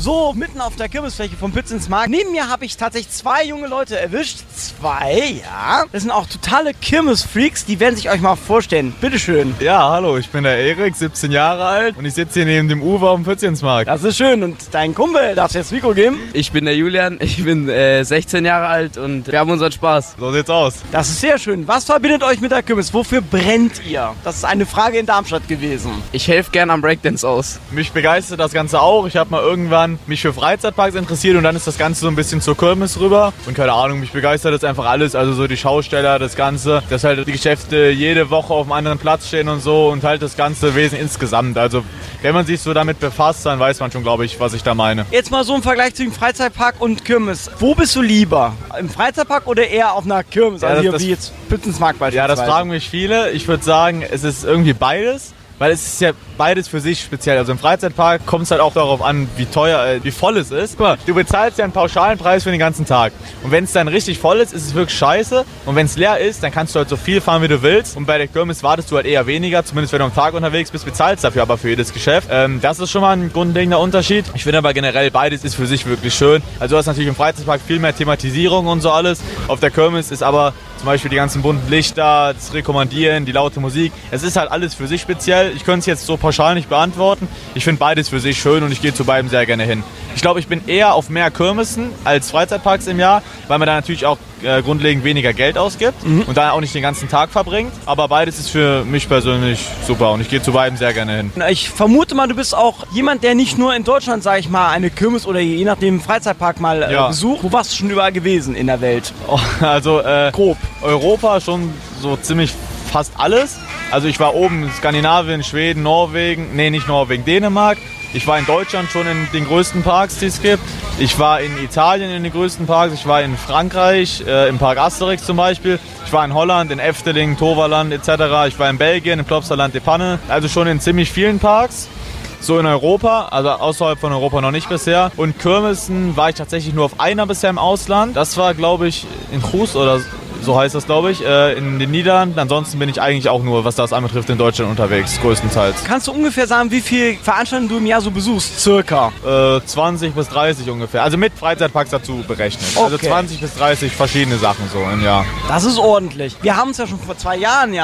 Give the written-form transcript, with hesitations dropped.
So, mitten auf der Kirmesfläche vom Pützensmarkt. Neben mir habe ich tatsächlich 2 junge Leute erwischt. 2, ja. Das sind auch totale Kirmesfreaks, die werden sich euch mal vorstellen. Bitteschön. Ja, hallo, ich bin der Erik, 17 Jahre alt und ich sitze hier neben dem Uwe auf dem Pützensmarkt. Das ist schön. Und dein Kumpel, darfst du jetzt Mikro geben? Ich bin der Julian, ich bin 16 Jahre alt und wir haben unseren Spaß. So sieht's aus. Das ist sehr schön. Was verbindet euch mit der Kirmes? Wofür brennt ihr? Das ist eine Frage in Darmstadt gewesen. Ich helfe gern am Breakdance aus. Mich begeistert das Ganze auch. Ich habe mal irgendwann mich für Freizeitparks interessiert und dann ist das Ganze so ein bisschen zur Kirmes rüber. Und keine Ahnung, mich begeistert das einfach alles. Also so die Schausteller, das Ganze, dass halt die Geschäfte jede Woche auf einem anderen Platz stehen und so und halt das ganze Wesen insgesamt. Also wenn man sich so damit befasst, dann weiß man schon, glaube ich, was ich da meine. Jetzt mal so im Vergleich zu dem Freizeitpark und Kirmes. Wo bist du lieber? Im Freizeitpark oder eher auf einer Kirmes? Ja, Also hier das- wie jetzt Pützensmarkt beispielsweise. Ja, das fragen mich viele. Ich würde sagen, es ist irgendwie beides. Weil es ist ja beides für sich speziell. Also im Freizeitpark kommt es halt auch darauf an, wie teuer, wie voll es ist. Guck mal, du bezahlst ja einen pauschalen Preis für den ganzen Tag. Und wenn es dann richtig voll ist, ist es wirklich scheiße. Und wenn es leer ist, dann kannst du halt so viel fahren, wie du willst. Und bei der Kirmes wartest du halt eher weniger. Zumindest wenn du am Tag unterwegs bist, bezahlst dafür aber für jedes Geschäft. Das ist schon mal ein grundlegender Unterschied. Ich finde aber generell, beides ist für sich wirklich schön. Also du hast natürlich im Freizeitpark viel mehr Thematisierung und so alles. Auf der Kirmes ist aber zum Beispiel die ganzen bunten Lichter, das Rekommandieren, die laute Musik. Es ist halt alles für sich speziell. Ich könnte es jetzt so pauschal nicht beantworten. Ich finde beides für sich schön und ich gehe zu beiden sehr gerne hin. Ich glaube, ich bin eher auf mehr Kirmesen als Freizeitparks im Jahr, weil man da natürlich auch grundlegend weniger Geld ausgibt und da auch nicht den ganzen Tag verbringt. Aber beides ist für mich persönlich super und ich gehe zu beiden sehr gerne hin. Ich vermute mal, du bist auch jemand, der nicht nur in Deutschland, sage ich mal, eine Kirmes oder je nachdem Freizeitpark mal besucht. Wo warst du schon überall gewesen in der Welt? Also grob. Europa schon so ziemlich fast alles. Also ich war oben in Skandinavien, Schweden, Norwegen, nee nicht Norwegen, Dänemark. Ich war in Deutschland schon in den größten Parks, die es gibt. Ich war in Italien in den größten Parks. Ich war in Frankreich, im Park Asterix zum Beispiel. Ich war in Holland, in Efteling, Toverland etc. Ich war in Belgien, im Plopsaland de Panne. Also schon in ziemlich vielen Parks. So in Europa, also außerhalb von Europa noch nicht bisher. Und Kirmesen war ich tatsächlich nur auf einer bisher im Ausland. Das war, glaube ich, in Cruz oder so heißt das, glaube ich, in den Niederlanden. Ansonsten bin ich eigentlich auch nur, was das anbetrifft, in Deutschland unterwegs, größtenteils. Kannst du ungefähr sagen, wie viele Veranstaltungen du im Jahr so besuchst, circa? 20 bis 30 ungefähr. Also mit Freizeitparks dazu berechnet. Okay. Also 20 bis 30 verschiedene Sachen so im Jahr. Das ist ordentlich. Wir haben uns ja schon vor 2 Jahren